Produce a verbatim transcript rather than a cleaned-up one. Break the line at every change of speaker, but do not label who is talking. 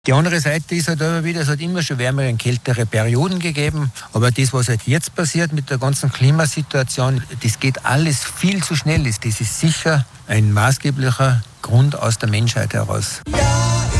Die andere Seite ist halt aber wieder, es hat immer schon wärmere und kältere Perioden gegeben. Aber das, was halt jetzt passiert mit der ganzen Klimasituation, das geht alles viel zu schnell. Das ist sicher ein maßgeblicher Grund aus der Menschheit heraus.
Ja,